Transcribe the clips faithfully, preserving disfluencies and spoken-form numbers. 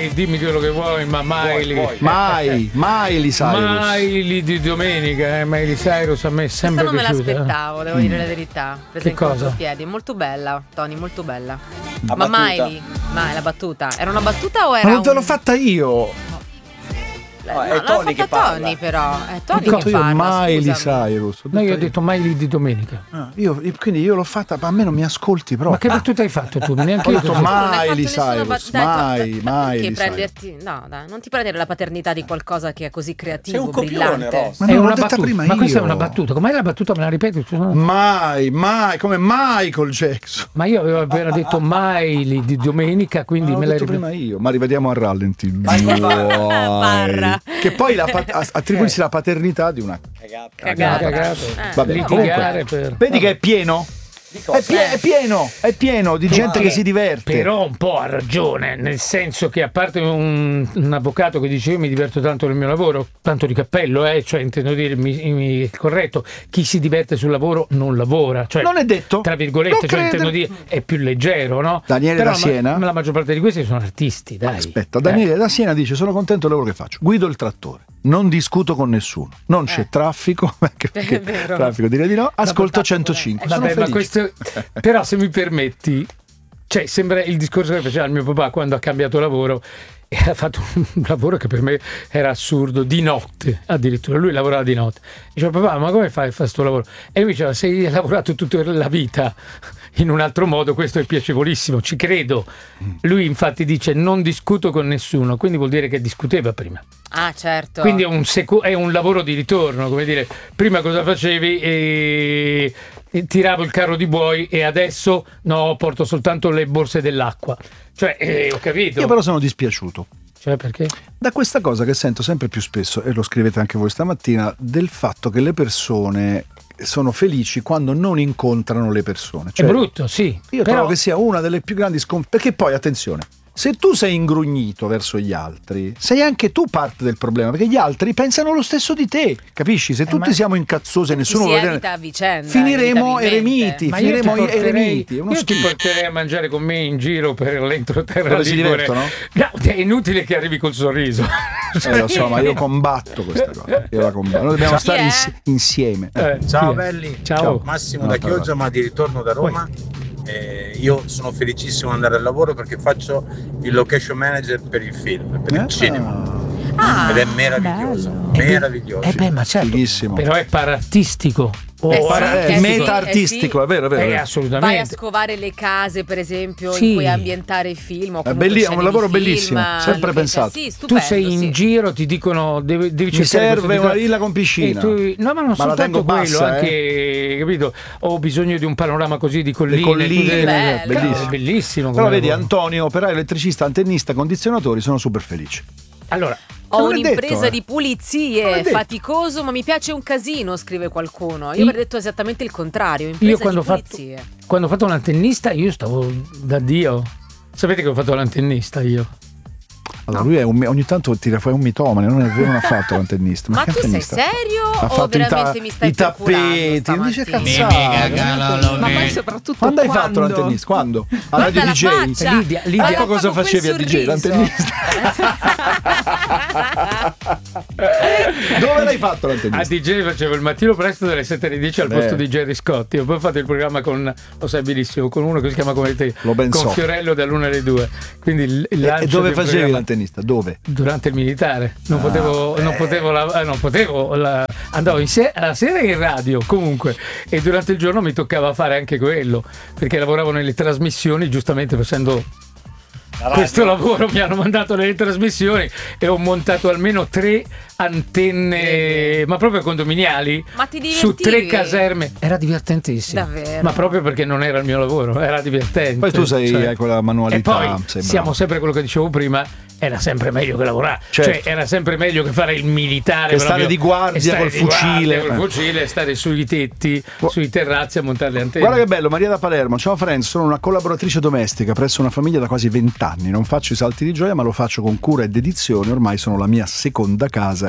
mai, dimmi quello che vuoi, ma mai Vuoi, vuoi. Mai, mai Miley Cyrus. Miley di domenica, eh, Miley Cyrus a me è sempre Questa non me piaciuta. l'aspettavo, devo Mm. dire la verità. Presa Che in cosa? contropiedi, molto bella, Tony, molto bella. La Ma battuta. Miley, ma la battuta, era una battuta o era Ma non te un... l'ho fatta io. No, è No, l'ha Tony che fatta parla. Tony però, è Tony Ho che detto io parla, Miley scusami. Cyrus. Ho No, io ho io. detto Miley di domenica. Ah, io, quindi io l'ho fatta, ma a me non mi ascolti proprio. Ma che battuta hai fatto tu? Neanche Ho io detto così. Non hai fatto Miley nessuna Cyrus, bat- dai, mai, perché mai Cyrus. prenderti, no, dai, non ti prendere la paternità di qualcosa che è così creativo, Sei un copione, brillante. Ross. Ma È non l'ho una detta battuta. prima Ma questa è io. una battuta. Com'è la battuta? Me la ripeti? Mai, mai, come Michael Jackson. Ma io avevo appena detto Miley di domenica, quindi Ma l'ho me l'hai detto ripetuta. prima io, ma rivediamo a rallenti. Vai, vai, vai. Vai. Barra. Che poi la pat- attribuissi la paternità di una. Cagata. Cagata. Cagato. Eh, Vabbè, Litigare per... Vedi che è pieno? Di È, cosa? pie- è pieno, è pieno di gente che si diverte. Però un po' ha ragione, nel senso che a parte un, un avvocato che dice io mi diverto tanto nel mio lavoro, tanto di cappello, eh, cioè intendo dire, mi, mi- corretto, chi si diverte sul lavoro non lavora, cioè, Non è detto. tra virgolette, Non cioè credo. intendo dire è più leggero, no? Daniele Però da ma- Siena? ma la maggior parte di questi sono artisti, dai. Aspetta, Daniele da Siena dice sono contento del lavoro che faccio, guido il trattore, non discuto con nessuno, non c'è Eh. traffico, perché, È vero. traffico direi di no, ascolto portato centocinque, sono Vabbè, ma felice. questo, però se mi permetti, cioè sembra il discorso che faceva il mio papà quando ha cambiato lavoro e ha fatto un lavoro che per me era assurdo, di notte addirittura, lui lavorava di notte. Diceva papà, ma come fai a fare questo lavoro? E lui diceva se hai lavorato tutta la vita in un altro modo questo è piacevolissimo, ci credo. Lui infatti dice non discuto con nessuno, quindi vuol dire che discuteva prima. Ah, certo. Quindi è un, secu- è un lavoro di ritorno, come dire, prima cosa facevi e, e tiravo il carro di buoi e adesso no, porto soltanto le borse dell'acqua. Cioè, eh, ho capito. Io però sono dispiaciuto Cioè, perché? da questa cosa che sento sempre più spesso, e lo scrivete anche voi stamattina, del fatto che le persone sono felici quando non incontrano le persone. È Cioè, brutto, sì. io però trovo che sia una delle più grandi sconfitte. Perché poi, attenzione, se tu sei ingrugnito verso gli altri, sei anche tu parte del problema, perché gli altri pensano lo stesso di te, capisci? Se tutti ma- siamo incazzosi e nessuno si vuole evita a vicenda, finiremo inevitabilmente. eremiti, Ma io ti finiremo porterei, eremiti. È uno io ti schifo. porterei a mangiare con me in giro per l'entroterra Dove si ligure. divertono? No, è inutile che arrivi col sorriso. Eh, lo so, ma io combatto questa cosa. Io la combatto. Noi dobbiamo Chi stare è? ins- insieme. Eh, Ciao sì. belli, Ciao. Massimo No, da però- Chioggia, ma di ritorno da Roma. Eh, io sono felicissimo di andare al lavoro perché faccio il location manager per il film, per Eh, il cinema, Ah, ed è meraviglioso, meraviglioso. Eh beh, ma certo. Fighissimo. Però è parartistico. O Eh sì, para- eh È sì, meta eh artistico, sì. è vero, è vero. Eh, è vero. vai a assolutamente. scovare le case, per esempio, Sì. in cui ambientare il film. O È comunque belli- è un scene di lavoro film, bellissimo, sempre location- pensato. Sì, Tu stupendo, sei in sì. giro, ti dicono devi, devi Mi cercare questo serve di una qua. villa con piscina. E tu- no, ma non Ma la soltanto tengo quello, bassa, anche capito? Ho bisogno di un panorama così di colline. Le colline, tu devi- bello. bellissimo. È bellissimo. Però come vedi, lavoro. Antonio, operaio elettricista, antennista, condizionatori, sono super felici. Allora, Ho Non è un'impresa detto, eh. di Non è pulizie, detto. faticoso, ma mi piace un casino, scrive qualcuno. Io Io- avrei detto esattamente il contrario, impresa io quando ho di fatto, pulizie. quando ho fatto l'antennista io stavo da Dio. Sapete che ho fatto l'antennista io? Allora, lui è un, ogni tanto tira fuori un mitomane, non è vero, non ha fatto l'antennista. Ma che tu sei antennista? serio Ha o fatto i ta- veramente mi stai i tappeti, perculando non dice stamattina? cazzate. Ma poi soprattutto Quando hai quando? fatto l'antennista? Quando? A Guarda Radio la D J? faccia. Lidia, Lidia. Guarda, Ecco cosa fa con facevi a quel D J, sorriso. l'antennista. Dove l'hai fatto A l'antennista? D J facevo il mattino presto dalle sette alle dieci al Beh. posto di Jerry Scotti. Ho poi fatto il programma con, lo sai benissimo, con uno che si chiama come te, Lo ben con so. Fiorello dall'una alle due. Quindi il, il E- lancio E dove del facevi programma- l'antennista? Dove? Durante il militare. Non potevo, non potevo, la- eh, non potevo la- andavo in se- alla sera in radio comunque e durante il giorno mi toccava fare anche quello perché lavoravo nelle trasmissioni, giustamente facendo questo lavoro mi hanno mandato nelle trasmissioni e ho montato almeno tre antenne, ma proprio condominiali, Ma ti su tre divertivi? caserme. Era divertentissimo. Davvero? Ma proprio perché non era il mio lavoro, era divertente. Poi tu sei Cioè, hai quella manualità. e poi sei siamo bravo. sempre quello che dicevo prima. Era sempre meglio che lavorare, Certo. cioè era sempre meglio che fare il militare, Che stare proprio, di guardia e stare col di guardia fucile. col fucile, stare sui tetti, Gu- sui terrazzi a montare le antenne. Guarda che bello, Maria da Palermo. Ciao Friends, sono una collaboratrice domestica presso una famiglia da quasi vent'anni. Non faccio i salti di gioia, ma lo faccio con cura e dedizione. Ormai sono la mia seconda casa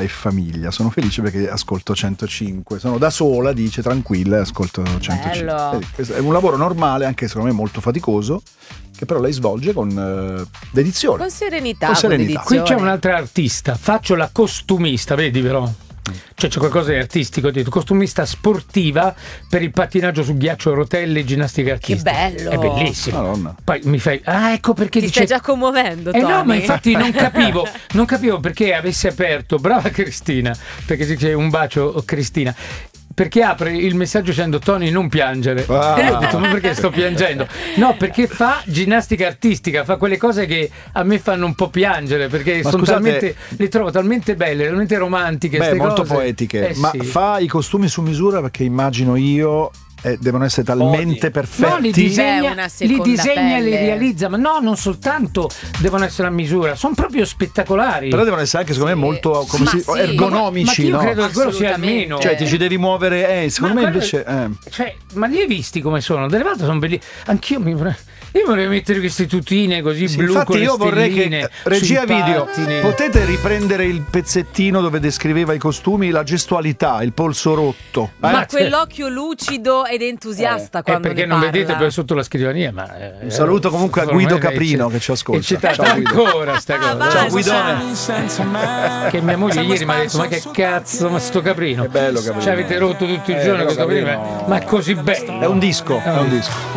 e famiglia. Sono felice perché ascolto centocinque. Sono da sola, dice, tranquilla, e ascolto centocinque. Bello. Vedi, questo è un lavoro normale, anche secondo me molto faticoso, che però lei svolge con eh, dedizione. Con serenità, Con con serenità. Qui dedizione. c'è un'altra artista, faccio la costumista, vedi però? Cioè c'è qualcosa di artistico dietro. Costumista sportiva per il pattinaggio su ghiaccio, rotelle e ginnastica artistica. bello. È bellissimo. Madonna. Poi mi fai, ah, ecco perché Ti dice. stai già commuovendo, Eh Tony. no, ma infatti non capivo, non capivo perché avesse aperto, brava Cristina, perché c'è un bacio, oh, Cristina. Perché apre il messaggio dicendo Tony non piangere. Ah. E ho detto ma perché sto piangendo? No, perché fa ginnastica artistica, fa quelle cose che a me fanno un po' piangere, perché Ma sono scusate- talmente, le trovo talmente belle, talmente romantiche. Beh, ste molto cose. poetiche. Eh, Ma sì. fa i costumi su misura perché immagino io eh, devono essere talmente perfetti. No, li Beh, disegna, una li seconda disegna e li pelle. realizza, ma no, non soltanto devono essere a misura, sono proprio spettacolari. Però devono essere anche, secondo me, Sì. molto come Ma si- sì. ergonomici, ma io no? credo che quello sia il Assolutamente. meno. Cioè, ti ci devi muovere, eh, secondo Ma me quello- invece. eh. Cioè, ma li hai visti come sono? Delle volte sono belli. Anch'io mi. Io vorrei mettere queste tutine così Sì, blu infatti con le io vorrei che stelline eh, regia sui video pattini. potete riprendere il pezzettino dove descriveva i costumi, la gestualità, il polso rotto. eh? Ma Eh, quell'occhio lucido ed entusiasta Eh, quando perché ne non parla. vedete poi sotto la scrivania, ma eh, Un saluto comunque a ormai Guido è Caprino ecce- che ci ascolta. eccitata Ciao, Guido. ancora sta Ah, cosa. basta. Ciao Guidone. Che mia moglie ieri mi ha detto: ma che cazzo, ma sto Caprino? È bello Caprino. Cioè avete rotto tutto il Eh, giorno però questo Caprino, Caprino- ma è così bello. È un disco, è un disco.